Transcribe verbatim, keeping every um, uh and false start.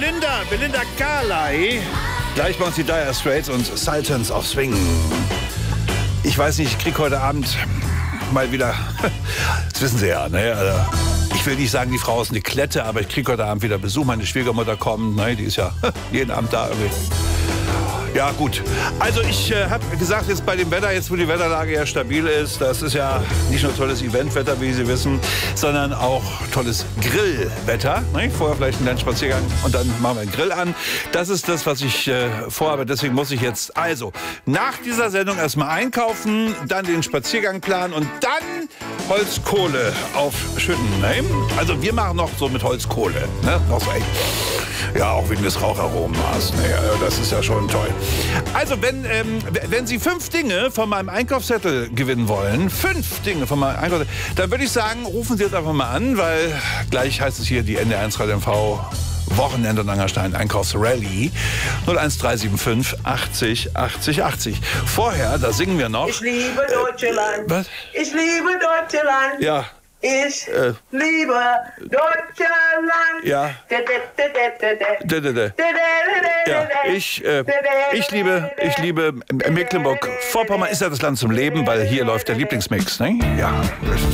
Belinda, Belinda Carlisle. Gleich bei uns die Dire Straits und Sultans of Swing. Ich weiß nicht, ich krieg heute Abend mal wieder, das wissen Sie ja, ne? Also, ich will nicht sagen, die Frau ist eine Klette, aber ich krieg heute Abend wieder Besuch. Meine Schwiegermutter kommt, ne? Die ist ja jeden Abend da irgendwie. Ja, gut. Also ich äh, habe gesagt, jetzt bei dem Wetter, jetzt wo die Wetterlage ja stabil ist, das ist ja nicht nur tolles Eventwetter, wie Sie wissen, sondern auch tolles Grillwetter. Ne? Vorher vielleicht einen kleinen Spaziergang und dann machen wir einen Grill an. Das ist das, was ich äh, vorhabe. Deswegen muss ich jetzt also nach dieser Sendung erstmal einkaufen, dann den Spaziergang planen und dann Holzkohle aufschütten. Ne? Also wir machen noch so mit Holzkohle. Ne? Noch so echt. Ja, auch wegen des Raucharomas. Ne? Das ist ja schon toll. Also, wenn, ähm, wenn Sie fünf Dinge von meinem Einkaufszettel gewinnen wollen, fünf Dinge von meinem Einkaufszettel, dann würde ich sagen, rufen Sie jetzt einfach mal an, weil gleich heißt es hier die N D R eins Radio M V Wochenende und Angerstein Einkaufsrallye null eins drei sieben fünf achtzig achtzig achtzig. Vorher, da singen wir noch. Ich liebe Deutschland. Äh, was? Ich liebe Deutschland. Ja. Ich Äh. liebe Deutschland. Ja. Da, da, da. Ja, ich, äh, ich liebe, ich liebe Mecklenburg-Vorpommern ist ja das Land zum Leben, weil hier läuft der Lieblingsmix, ne? Ja,